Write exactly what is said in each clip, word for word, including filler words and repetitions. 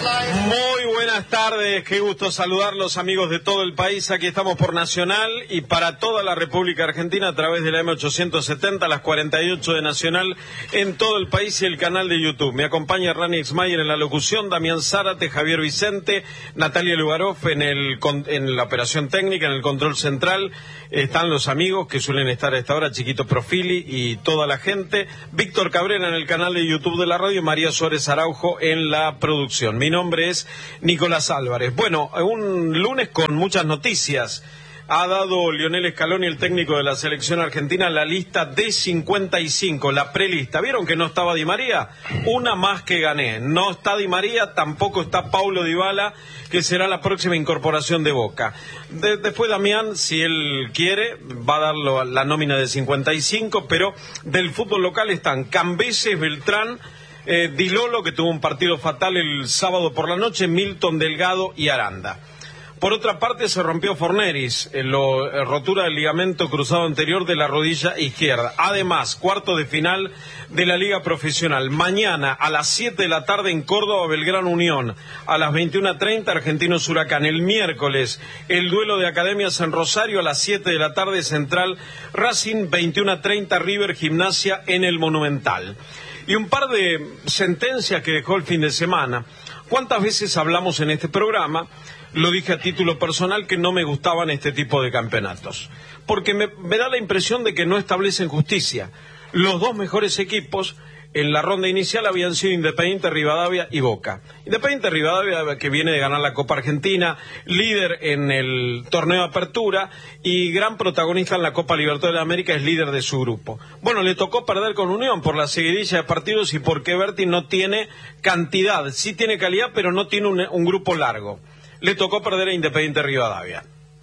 Muy buenas tardes, qué gusto saludarlos amigos de todo el país. Aquí estamos por Nacional y para toda la República Argentina a través de la M ochocientos setenta, las cuarenta y ocho de Nacional en todo el país y el canal de YouTube. Me acompaña Rani Exmayer en la locución, Damián Zárate, Javier Vicente, Natalia Lugaroff en, el, en la operación técnica, en el control central. Están los amigos que suelen estar a esta hora, Chiquito Profili y toda la gente. Víctor Cabrera en el canal de YouTube de la radio y María Suárez Araujo en la producción. Mi nombre es Nicolás Álvarez. Bueno, un lunes con muchas noticias. Ha dado Lionel Scaloni, el técnico de la selección argentina, la lista de cincuenta y cinco, la prelista. ¿Vieron que no estaba Di María? Una más que gané. No está Di María, tampoco está Paulo Dybala, que será la próxima incorporación de Boca. De, después Damián, si él quiere, va a dar lo, la nómina de cincuenta y cinco, pero del fútbol local están Cambeses, Beltrán, eh, Di Lolo, que tuvo un partido fatal el sábado por la noche, Milton Delgado y Aranda. Por otra parte, se rompió Forneris, en lo, eh, rotura del ligamento cruzado anterior de la rodilla izquierda. Además, cuarto de final de la Liga Profesional. Mañana a las siete de la tarde en Córdoba, Belgrano Unión. A las veintiuna treinta, Argentinos Huracán. El miércoles, el duelo de Academias en Rosario. A las siete de la tarde, Central Racing. veintiuna treinta, River Gimnasia en el Monumental. Y un par de sentencias que dejó el fin de semana. ¿Cuántas veces hablamos en este programa? Lo dije a título personal que no me gustaban este tipo de campeonatos, porque me, me da la impresión de que no establecen justicia. Los dos mejores equipos en la ronda inicial habían sido Independiente Rivadavia y Boca. Independiente Rivadavia, que viene de ganar la Copa Argentina, líder en el torneo de apertura y gran protagonista en la Copa Libertadores de América, es líder de su grupo. Bueno, le tocó perder con Unión por la seguidilla de partidos y porque Berti no tiene cantidad, sí tiene calidad, pero no tiene un, un grupo largo. Le tocó perder a Independiente Rivadavia.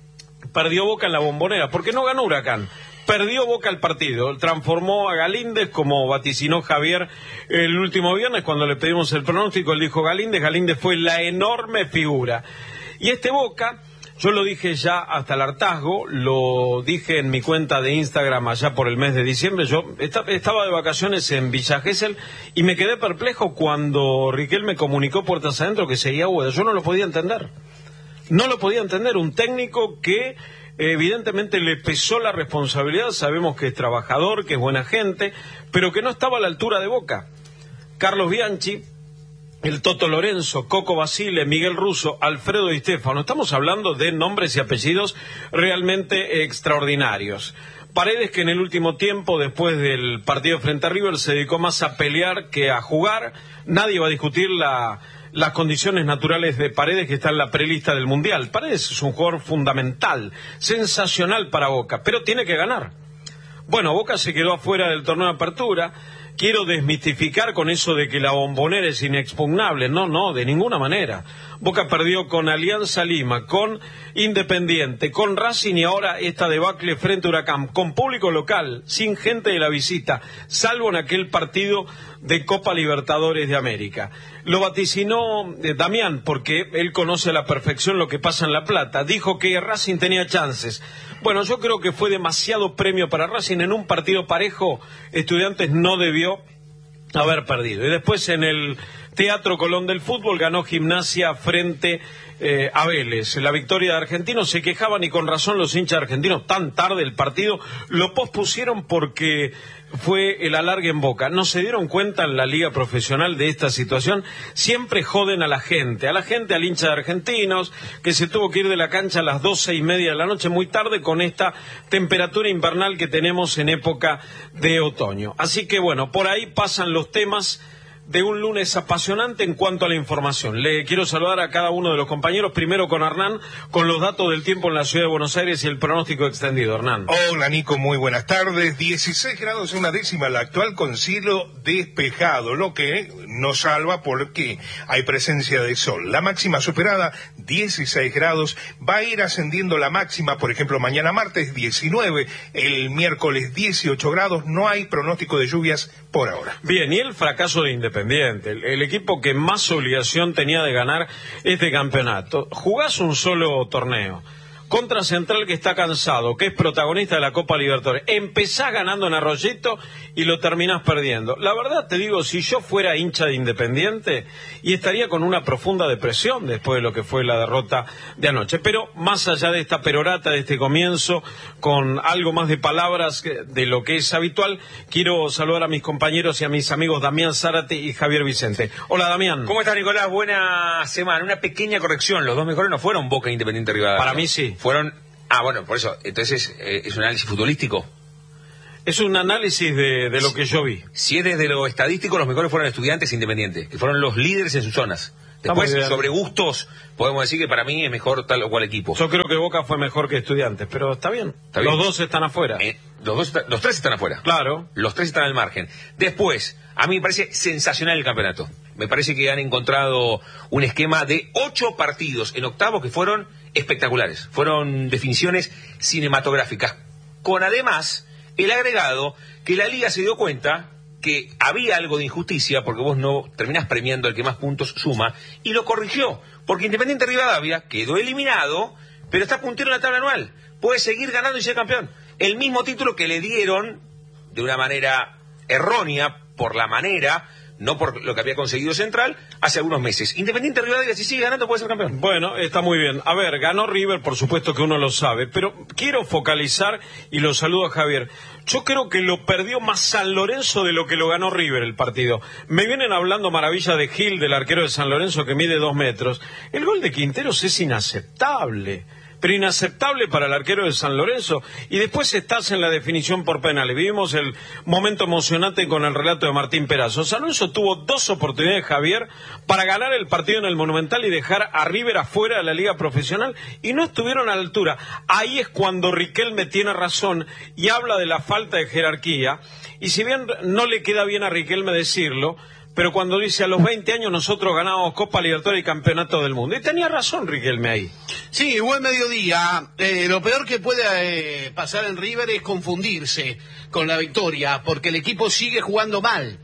Perdió Boca en la Bombonera, porque no ganó Huracán. Perdió Boca el partido, transformó a Galíndez, como vaticinó Javier el último viernes cuando le pedimos el pronóstico. Él dijo Galíndez, Galíndez fue la enorme figura. Y este Boca, yo lo dije ya hasta el hartazgo, lo dije en mi cuenta de Instagram allá por el mes de diciembre. Yo estaba de vacaciones en Villa Gesell y me quedé perplejo cuando Riquelme me comunicó puertas adentro que seguía Úbeda. Yo no lo podía entender. No lo podía entender. Un técnico que evidentemente le pesó la responsabilidad, sabemos que es trabajador, que es buena gente, pero que no estaba a la altura de Boca. Carlos Bianchi, el Toto Lorenzo, Coco Basile, Miguel Russo, Alfredo Di Stéfano. Estamos hablando de nombres y apellidos realmente extraordinarios. Paredes, que en el último tiempo, después del partido frente a River, se dedicó más a pelear que a jugar. Nadie va a discutir la, las condiciones naturales de Paredes, que está en la prelista del Mundial. Paredes es un jugador fundamental, sensacional para Boca, pero tiene que ganar. Bueno, Boca se quedó afuera del torneo de apertura. Quiero desmistificar con eso de que la Bombonera es inexpugnable. No, no, de ninguna manera. Boca perdió con Alianza Lima, con Independiente, con Racing y ahora esta debacle frente a Huracán, con público local, sin gente de la visita, salvo en aquel partido de Copa Libertadores de América. Lo vaticinó eh, Damián, porque él conoce a la perfección lo que pasa en La Plata. Dijo que Racing tenía chances. Bueno, yo creo que fue demasiado premio para Racing. En un partido parejo, Estudiantes no debió haber perdido. Y después en el Teatro Colón del Fútbol ganó Gimnasia frente eh, a Vélez. La victoria de Argentinos, se quejaban y con razón los hinchas argentinos, tan tarde el partido, lo pospusieron porque fue el alargue en Boca. No se dieron cuenta en la liga profesional de esta situación. Siempre joden a la gente, a la gente, al hincha de Argentinos, que se tuvo que ir de la cancha a las doce y media de la noche, muy tarde, con esta temperatura invernal que tenemos en época de otoño. Así que bueno, por ahí pasan los temas de un lunes apasionante en cuanto a la información. Le quiero saludar a cada uno de los compañeros, primero con Hernán, con los datos del tiempo en la ciudad de Buenos Aires y el pronóstico extendido. Hernán. Hola Nico, muy buenas tardes. dieciséis grados una décima la actual, con cielo despejado, lo que nos salva porque hay presencia de sol. La máxima superada, dieciséis grados, va a ir ascendiendo la máxima, por ejemplo, mañana martes diecinueve, el miércoles dieciocho grados, no hay pronóstico de lluvias por ahora. Bien, y el fracaso de Independiente. El, el equipo que más obligación tenía de ganar este campeonato. Jugás un solo torneo. contra Central que está cansado, que es protagonista de la Copa Libertadores. Empezás ganando en Arroyito y lo terminás perdiendo. La verdad te digo, si yo fuera hincha de Independiente, y estaría con una profunda depresión después de lo que fue la derrota de anoche. Pero más allá de esta perorata, de este comienzo, con algo más de palabras de lo que es habitual, quiero saludar a mis compañeros y a mis amigos Damián Zárate y Javier Vicente. Hola, Damián. ¿Cómo estás, Nicolás? Buena semana. Una pequeña corrección. Los dos mejores no fueron Boca e Independiente Rivadavia. Para mí sí. Fueron... Ah, bueno, por eso. Entonces, eh, ¿es un análisis futbolístico? Es un análisis de, de lo que yo vi. Si es desde lo estadístico, los mejores fueron Estudiantes e Independiente, que fueron los líderes en sus zonas. Después, sobre gustos, podemos decir que para mí es mejor tal o cual equipo. Yo creo que Boca fue mejor que Estudiantes, pero está bien. ¿Está bien? Los dos están afuera. Eh, los, dos está, los tres están afuera. Claro. Los tres están al margen. Después, a mí me parece sensacional el campeonato. Me parece que han encontrado un esquema de ocho partidos en octavos que fueron espectaculares. Fueron definiciones cinematográficas. Con además el agregado que la Liga se dio cuenta que había algo de injusticia porque vos no terminás premiando al que más puntos suma, y lo corrigió, porque Independiente Rivadavia quedó eliminado, pero está puntero en la tabla anual, puede seguir ganando y ser campeón. El mismo título que le dieron de una manera errónea, por la manera, no por lo que había conseguido Central, hace algunos meses. Independiente Rivadavia, si sigue ganando, puede ser campeón. Bueno, está muy bien. A ver, ganó River, por supuesto que uno lo sabe, pero quiero focalizar, y lo saludo a Javier. Yo creo que lo perdió más San Lorenzo de lo que lo ganó River el partido. Me vienen hablando maravilla de Gil, del arquero de San Lorenzo, que mide dos metros. El gol de Quinteros es inaceptable. Pero inaceptable para el arquero de San Lorenzo. Y después estás en la definición por penales. Vivimos el momento emocionante con el relato de Martín Perazo. San Lorenzo tuvo dos oportunidades, Javier, para ganar el partido en el Monumental y dejar a River afuera de la liga profesional, y no estuvieron a la altura. Ahí es cuando Riquelme tiene razón y habla de la falta de jerarquía. Y si bien no le queda bien a Riquelme decirlo, pero cuando dice a los veinte años nosotros ganamos Copa Libertadores y Campeonato del Mundo. Y tenía razón Riquelme ahí. Sí, buen mediodía. Eh, lo peor que puede eh, pasar en River es confundirse con la victoria, porque el equipo sigue jugando mal.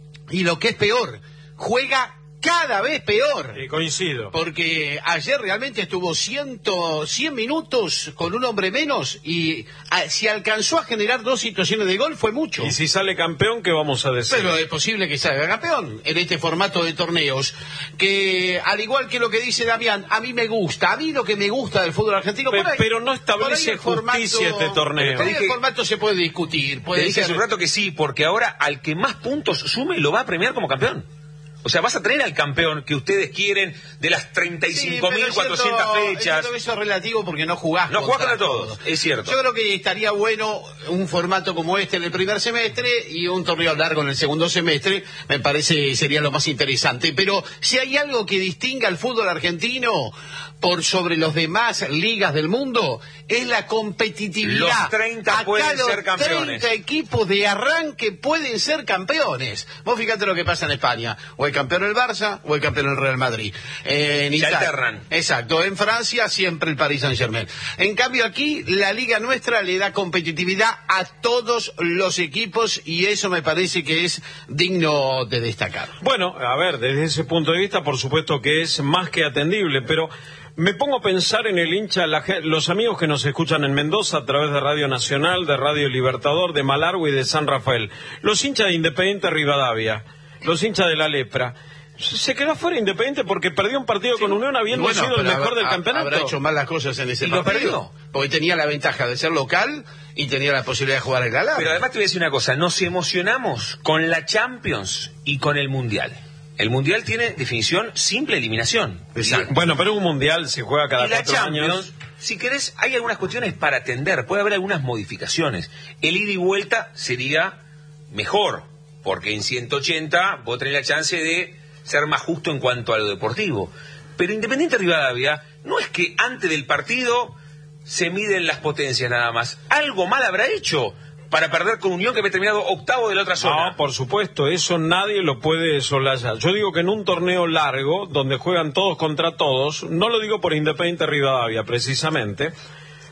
Y lo que es peor, juega cada vez peor. Sí, coincido. Porque ayer realmente estuvo ciento, cien minutos con un hombre menos, y a, si alcanzó a generar dos situaciones de gol fue mucho. Y si sale campeón, ¿qué vamos a decir? Pero es posible que salga campeón en este formato de torneos, que al igual que lo que dice Damián, a mí me gusta, a mí lo que me gusta del fútbol argentino. Pero, por ahí, pero no establece formato, justicia este torneo. Por ahí el formato se puede discutir. Puede te dije ser... hace un rato que sí, porque ahora al que más puntos sume lo va a premiar como campeón. O sea, vas a tener al campeón que ustedes quieren de las treinta y cinco mil cuatrocientas sí, fechas. Eso es relativo porque no jugás No jugás contra contra todos, todos, es cierto. Yo creo que estaría bueno un formato como este en el primer semestre y un torneo largo en el segundo semestre. Me parece sería lo más interesante. Pero si hay algo que distinga al fútbol argentino por sobre los demás ligas del mundo, es la competitividad. Los treinta Acá pueden los ser campeones. treinta equipos de arranque pueden ser campeones. Vos fíjate lo que pasa en España. O el campeón el Barça o el campeón el Real Madrid. Eh, en Se Italia, alternan. Exacto. En Francia siempre el Paris Saint-Germain. En cambio aquí la liga nuestra le da competitividad a todos los equipos, y eso me parece que es digno de destacar. Bueno, a ver, desde ese punto de vista, por supuesto que es más que atendible, pero me pongo a pensar en el hincha, la, los amigos que nos escuchan en Mendoza a través de Radio Nacional, de Radio Libertador, de Malargüe y de San Rafael. Los hinchas de Independiente Rivadavia, los hinchas de la Lepra. Se quedó fuera Independiente porque perdió un partido sí, con Unión habiendo bueno, sido el mejor del campeonato. Habrá hecho mal las cosas en ese y partido. Lo perdió. Porque tenía la ventaja de ser local y tenía la posibilidad de jugar el galán. Pero además te voy a decir una cosa, nos emocionamos con la Champions y con el Mundial. El Mundial tiene definición simple eliminación. Exacto. Bueno, pero un Mundial se juega cada y la cuatro Champions, años. Si querés, hay algunas cuestiones para atender, puede haber algunas modificaciones. El ida y vuelta sería mejor, porque en ciento ochenta vos tenés la chance de ser más justo en cuanto a lo deportivo. Pero Independiente Rivadavia, no es que antes del partido se miden las potencias nada más. Algo mal habrá hecho para perder con Unión, que había terminado octavo de la otra zona. No, por supuesto, eso nadie lo puede soslayar. Yo digo que en un torneo largo, donde juegan todos contra todos, no lo digo por Independiente Rivadavia precisamente,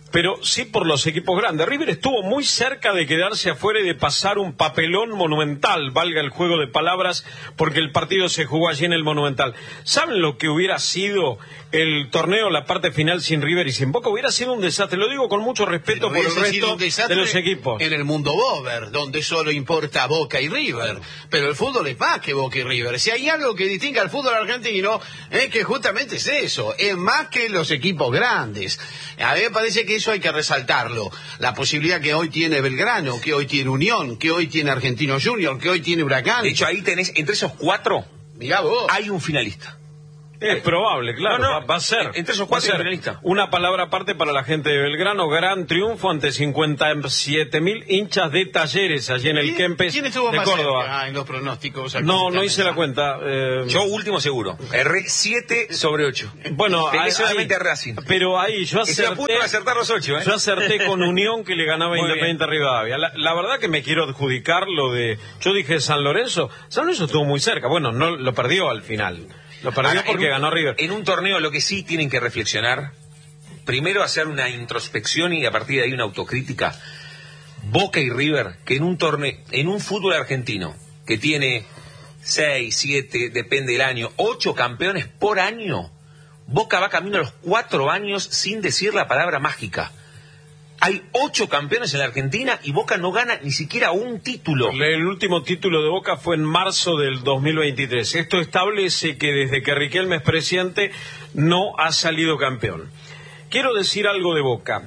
pero sí por los equipos grandes. River estuvo muy cerca de quedarse afuera y de pasar un papelón monumental, valga el juego de palabras, porque el partido se jugó allí en el Monumental. ¿Saben lo que hubiera sido el torneo, la parte final sin River y sin Boca? Hubiera sido un desastre, lo digo con mucho respeto por el resto de los equipos. En el mundo Bober, donde solo importa Boca y River, pero el fútbol es más que Boca y River. Si hay algo que distingue al fútbol argentino, es que justamente es eso, es más que los equipos grandes. A mí me parece que eso hay que resaltarlo. La posibilidad que hoy tiene Belgrano, que hoy tiene Unión, que hoy tiene Argentino Junior, que hoy tiene Huracán. De hecho, ahí tenés, entre esos cuatro, mirá vos, hay un finalista. Es probable, claro, no, no, va, va a ser. Entre esos cuatro finalistas. Una palabra aparte para la gente de Belgrano, gran triunfo ante cincuenta y siete mil hinchas de Talleres allí en el Kempes ¿Quién estuvo de más Córdoba. cerca en los pronósticos? No, no hice la cuenta. Eh... Yo último seguro. Erré siete sobre ocho. Bueno, pegué solamente a Racing. Pero ahí yo acerté. Estoy a punto de acertar los ocho, ¿eh? Yo acerté con Unión que le ganaba Muy Independiente bien. Rivadavia. La, la verdad que me quiero adjudicar lo de. Yo dije San Lorenzo. San Lorenzo estuvo muy cerca. Bueno, no lo perdió al final. Lo perdió Ahora, porque un, ganó River. En un torneo lo que sí tienen que reflexionar, primero hacer una introspección y a partir de ahí una autocrítica. Boca y River, que en un torneo, en un fútbol argentino, que tiene seis, siete, depende del año, ocho campeones por año, Boca va camino a los cuatro años sin decir la palabra mágica. Hay ocho campeones en la Argentina y Boca no gana ni siquiera un título. El último título de Boca fue en marzo del dos mil veintitrés. Esto establece que desde que Riquelme es presidente no ha salido campeón. Quiero decir algo de Boca.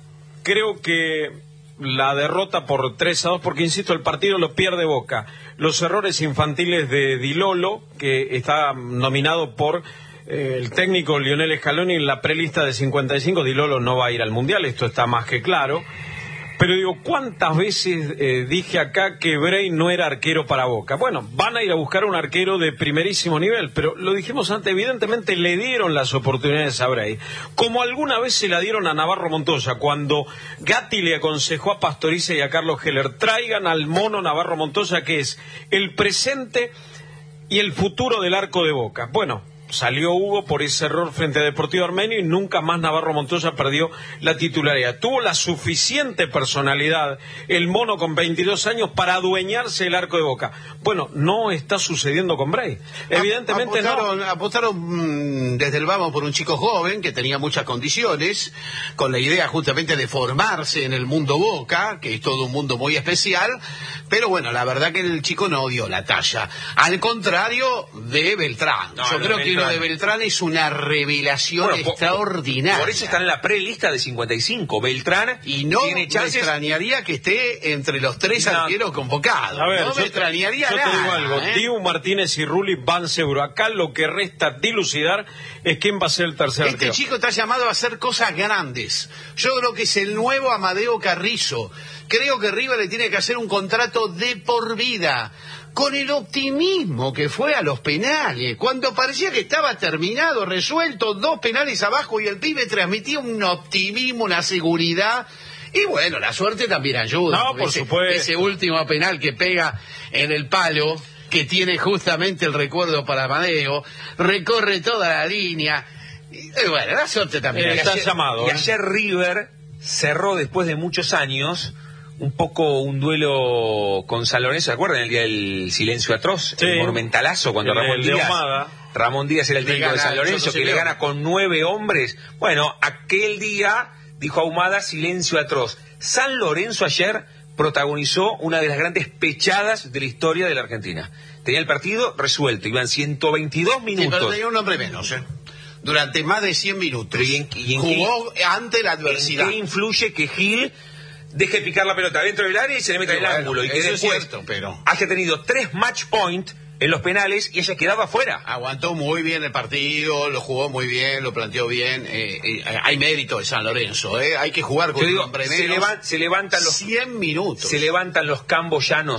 Creo que la derrota por tres a dos, porque insisto, el partido lo pierde Boca. Los errores infantiles de Di Lolo, que está nominado por el técnico Lionel Scaloni en la prelista de cincuenta y cinco, Di Lolo no va a ir al Mundial, esto está más que claro. Pero digo, ¿cuántas veces eh, dije acá que Bray no era arquero para Boca? Bueno, van a ir a buscar un arquero de primerísimo nivel, pero lo dijimos antes, evidentemente le dieron las oportunidades a Bray, como alguna vez se la dieron a Navarro Montoya, cuando Gatti le aconsejó a Pastoriza y a Carlos Heller, traigan al mono Navarro Montoya, que es el presente y el futuro del arco de Boca. Bueno, salió Hugo por ese error frente a Deportivo Armenio y nunca más Navarro Montoya perdió la titularidad. Tuvo la suficiente personalidad el mono con veintidós años para adueñarse el arco de Boca. Bueno, no está sucediendo con Bray. Evidentemente apostaron, no. Apostaron desde el vamos por un chico joven que tenía muchas condiciones, con la idea justamente de formarse en el mundo Boca, que es todo un mundo muy especial, pero bueno, la verdad que el chico no dio la talla. Al contrario de Beltrán. No, Yo no, creo Beltrán. que lo de Beltrán es una revelación bueno, extraordinaria. Por, por eso están en la prelista de cincuenta y cinco. Beltrán y no tiene chances. me extrañaría que esté entre los tres no. arqueros convocados. A ver, no yo, me extrañaría yo nada. Te digo algo, ¿eh? Dibu Martínez y Rulli van seguro. Acá lo que resta dilucidar es quién va a ser el tercer Este arquero. chico está llamado a hacer cosas grandes. Yo creo que es el nuevo Amadeo Carrizo. Creo que River le tiene que hacer un contrato de por vida, con el optimismo que fue a los penales, cuando parecía que estaba terminado, resuelto, dos penales abajo y el pibe transmitía un optimismo, una seguridad. Y bueno, la suerte también ayuda. No, por ese, supuesto. Ese último penal que pega en el palo, que tiene justamente el recuerdo para Amadeo, recorre toda la línea. Y bueno, la suerte también. Eh, está ayer, llamado. Y ¿eh? ayer River cerró después de muchos años un poco un duelo con San Lorenzo. ¿Se acuerdan el día del silencio atroz? Sí. El monumentalazo cuando el, Ramón el Díaz de Ramón Díaz era el Le técnico de gana, San Lorenzo, que le gana con nueve hombres. Bueno, aquel día dijo Ahumada, silencio atroz. San Lorenzo ayer protagonizó una de las grandes pechadas de la historia de la Argentina. Tenía el partido resuelto, iban ciento veintidós minutos. Sí, pero tenía un hombre menos, ¿eh? Durante más de cien minutos. ¿Y en, y en jugó qué, ante la adversidad. ¿En qué influye que Gil deje picar la pelota dentro del área y se le meta en el bueno, ángulo? Y que eso después es cierto, pero... haya tenido tres match point en los penales y haya quedado afuera. Aguantó muy bien el partido, lo jugó muy bien, lo planteó bien. Eh, eh, hay mérito de San Lorenzo, ¿eh? Hay que jugar con Yo digo, un hombre se, menos. levan, se levantan los cien minutos. Se levantan los camboyanos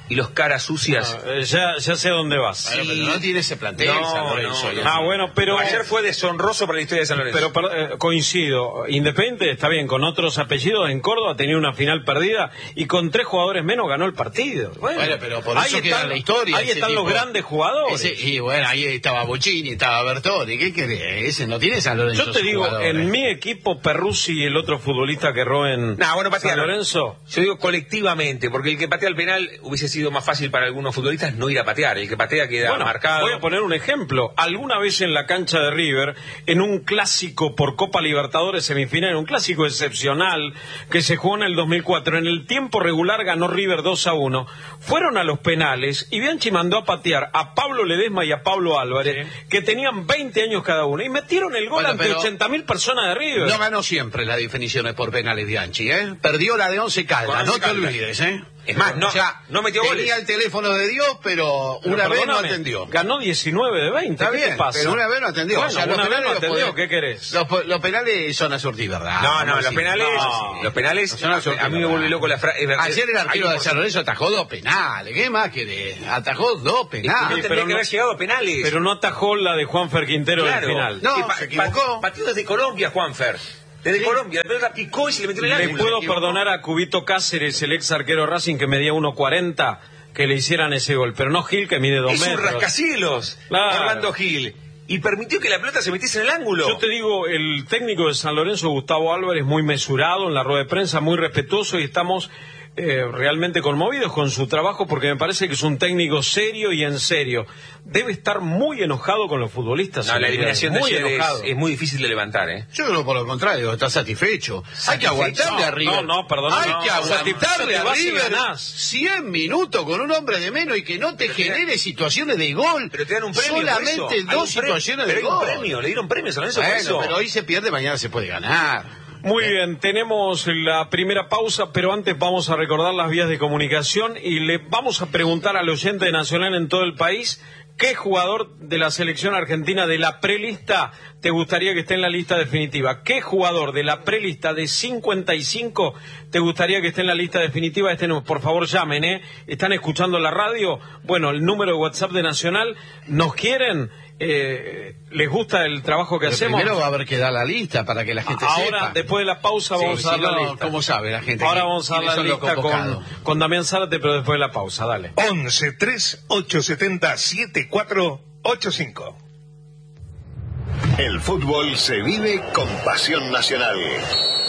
y los caras sucias. No, eh, ya, ya sé a dónde vas. Bueno, pero no tiene ese plantel, No, San Lorenzo. no, ya. no. Ah, bueno, pero... Ayer fue deshonroso para la historia de San Lorenzo. Pero per- eh, coincido, Independiente está bien, con otros apellidos en Córdoba tenía una final perdida y con tres jugadores menos ganó el partido. Bueno, Bueno, pero por ahí eso queda están- la historia. Ahí ese están tipo. los grandes jugadores. Ese- y bueno, ahí estaba Bochini, estaba Bertoni. ¿Qué querés? Ese no tiene San Lorenzo. Yo te sus digo, jugadores. en mi equipo, Perruzzi y el otro futbolista que erró en Nah, bueno, San patearon. Lorenzo. Yo digo colectivamente, porque el que patea el penal hubiese sido más fácil para algunos futbolistas no ir a patear. El que patea queda Bueno, marcado. voy a poner un ejemplo. Alguna vez en la cancha de River, en un clásico por Copa Libertadores semifinal, un clásico excepcional que se jugó en el dos mil cuatro, en el tiempo regular ganó River dos a uno, fueron a los penales y Bianchi mandó a patear a Pablo Ledesma y a Pablo Álvarez, Sí. que tenían veinte años cada uno, y metieron el gol Bueno, ante pero- ochenta mil personas de River. No ganó siempre las definiciones por penales de Anchi, ¿eh? Perdió la de Once Caldas, Con no Once te Caldas. olvides, ¿eh? Es más, no- O sea, no metió tenía goles. el teléfono de Dios, pero, Pero una vez no perdóname, atendió. Ganó diecinueve de veinte. Está ¿Qué bien, te pasa? pero una vez no atendió. Bueno, O sea, los una vez penales no los atendió, podés- ¿qué querés? Los, po- los penales son a surtir, ¿verdad? No, no, los sí. penales, No. los penales, Son a surtir, a mí me ¿verdad? vuelve loco la frase. Ayer el arquero de San Lorenzo atajó dos penales. ¿Qué más querés? Atajó dos No penales. tendría pero que no- haber llegado a penales. Pero no atajó la de Juanfer Quintero Claro. del final. No, Y pa- se equivocó. pa- Partió desde Colombia, Juanfer. Desde Sí. Colombia. La pelota picó y se le metió en el Le ángulo. puedo Se equivocó. perdonar a Cubito Cáceres, el ex arquero Racing que medía uno cuarenta, que le hicieran ese gol, pero no Gil que mide dos Es un metros. rascacielos, Claro. Orlando Gil. Y permitió que la pelota se metiese en el ángulo. Yo te digo, el técnico de San Lorenzo, Gustavo Álvarez, muy mesurado en la rueda de prensa, muy respetuoso, y estamos eh, realmente conmovidos con su trabajo porque me parece que es un técnico serio y en serio. Debe estar muy enojado con los futbolistas. No, la Olivier, eliminación de muy ayer es, enojado. es muy difícil de levantar, ¿eh? Yo creo por lo contrario, está satisfecho. Hay que aguantarle No, a River. no, no, perdón, Hay no, que satisfecho aguantarle te a vas y River ganás. cien minutos con un hombre de menos y que no te genere situaciones de gol. Pero te dan un premio por Solamente eso. Hay dos un pre- situaciones pero de hay un gol. premio, le dieron premios a San Lorenzo por Bueno, eso. pero hoy se pierde, mañana se puede ganar. Muy bien, tenemos la primera pausa, pero antes vamos a recordar las vías de comunicación y le vamos a preguntar al oyente de Nacional en todo el país qué jugador de la selección argentina de la prelista te gustaría que esté en la lista definitiva. ¿Qué jugador de la prelista de cincuenta y cinco te gustaría que esté en la lista definitiva? Este no, por favor llamen, ¿eh? ¿Están escuchando la radio? Bueno, el número de WhatsApp de Nacional, ¿nos quieren? Eh, ¿Les gusta el trabajo que Pero hacemos? primero va a haber que dar la lista para que la gente Ahora, sepa. después de la pausa, Sí, vamos si a dar la no, lista. ¿cómo sabe la gente? Ahora que- vamos a dar la quiénes son los lista con, convocados? con Damián Zárate, pero después de la pausa, dale. once tres ocho siete cero siete cuatro ocho cinco. El fútbol se vive con pasión nacional.